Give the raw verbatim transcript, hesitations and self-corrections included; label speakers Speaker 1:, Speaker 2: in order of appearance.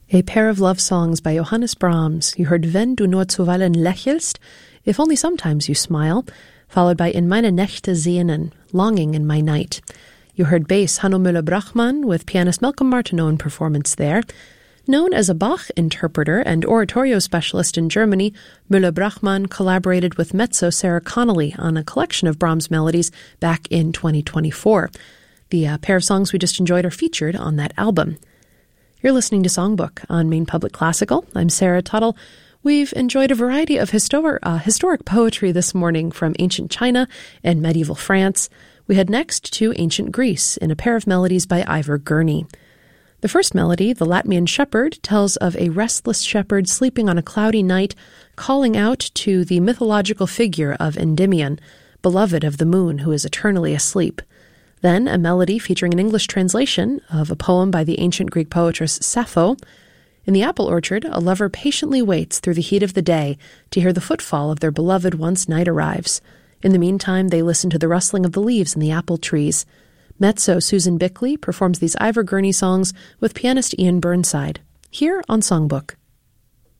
Speaker 1: A pair of love songs by Johannes Brahms. You heard Wenn du nur zuweilen lächelst, If only sometimes you smile, followed by In meine Nächte sehnen, Longing in my night. You heard bass Hanno Müller-Brachmann with pianist Malcolm Martineau in performance there. Known as a Bach interpreter and oratorio specialist in Germany, Müller-Brachmann collaborated with mezzo Sarah Connolly on a collection of Brahms melodies back in twenty twenty-four. The uh, pair of songs we just enjoyed are featured on that album. You're listening to Songbook on Maine Public Classical. I'm Sarah Tuttle. We've enjoyed a variety of histor- uh, historic poetry this morning from ancient China and medieval France. We head next to ancient Greece in a pair of melodies by Ivor Gurney. The first melody, The Latmian Shepherd, tells of a restless shepherd sleeping on a cloudy night, calling out to the mythological figure of Endymion, beloved of the moon who is eternally asleep. Then a melody featuring an English translation of a poem by the ancient Greek poetress Sappho. In the apple orchard, a lover patiently waits through the heat of the day to hear the footfall of their beloved once night arrives. In the meantime, they listen to the rustling of the leaves in the apple trees. Mezzo Susan Bickley performs these Ivor Gurney songs with pianist Ian Burnside, here on Songbook.